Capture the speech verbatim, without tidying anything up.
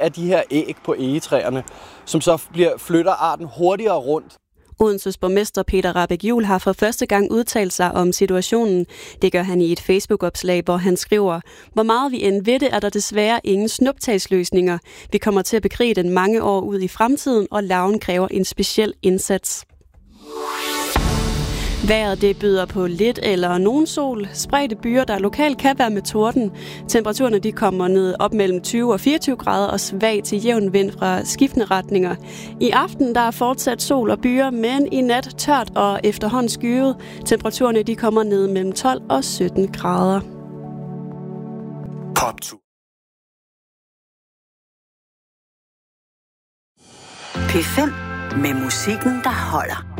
af de her æg på egetræerne, som så bliver, flytter arten hurtigere rundt. Odenses borgmester Peter Rahbæk Juhl har for første gang udtalt sig om situationen. Det gør han i et Facebook-opslag, hvor han skriver: "Hvor meget vi end ved det, er der desværre ingen snuptagsløsninger. Vi kommer til at bekrige den mange år ud i fremtiden, og larven kræver en speciel indsats." Vejret det byder på lidt eller nogen sol, spredte byer, der lokalt kan være med torden. Temperaturerne de kommer ned op mellem tyve og fireogtyve grader og svag til jævn vind fra skiftende retninger. I aften der er fortsat sol og byer, men i nat tørt og efterhånden skyet. Temperaturerne de kommer ned mellem tolv og sytten grader. Poptur. P fem med musikken, der holder.